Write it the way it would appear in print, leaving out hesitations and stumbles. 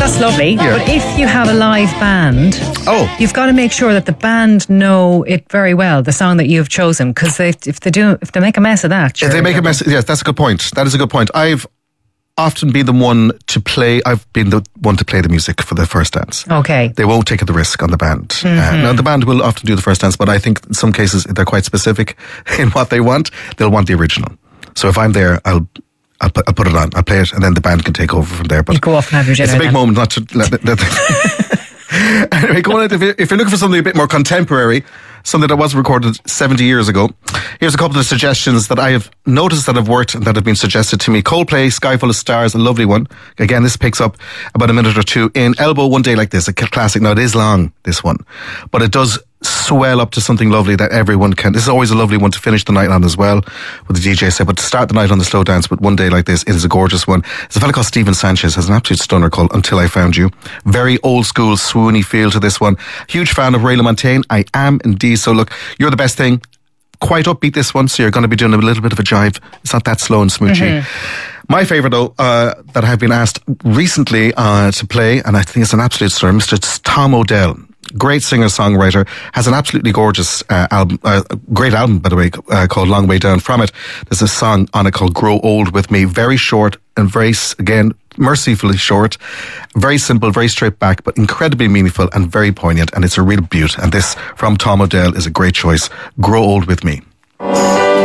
That's lovely. Yeah. But if you have a live band, you've got to make sure that the band know it very well, the song that you've chosen, because if they make a mess of that, if they make a mess, yes, that's a good point. That is a good point. I've often been the one to play. I've been the one to play the music for the first dance. Okay. They won't take the risk on the band. Now the band will often do the first dance, but I think in some cases they're quite specific in what they want. They'll want the original. So if I'm there, I'll put it on. I'll play it, and then the band can take over from there. But you go off and have your dinner. It's a big then. moment not to. Anyway, go on, if you're looking for something a bit more contemporary, something that was recorded 70 years ago, here's a couple of suggestions that I have noticed that have worked and that have been suggested to me. Coldplay, Sky Full of Stars, a lovely one. Again, this picks up about a minute or two. In Elbow, One Day Like This, a classic. Now, it is long, this one, but it does swell up to something lovely that everyone can. This is always a lovely one to finish the night on as well, with the DJ set, but to start the night on the slow dance with One Day Like This, it is a gorgeous one. There's a fellow called Stephen Sanchez, has an absolute stunner called Until I Found You. Very old school, swoony feel to this one. Huge fan of Ray LaMontagne. I am indeed. So look, You're the Best Thing. Quite upbeat this one, so you're going to be doing a little bit of a jive. It's not that slow and smoochy. My favourite, though, that I have been asked recently to play, and I think it's an absolute star, Mr. Tom Odell. Great singer-songwriter, has an absolutely gorgeous album, great album, by the way, called Long Way Down. From it, there's a song on it called Grow Old With Me. Very short and very, again, mercifully short. Very simple, very straight back, but incredibly meaningful and very poignant, and it's a real beaut. And this, from Tom Odell, is a great choice. Grow Old With Me.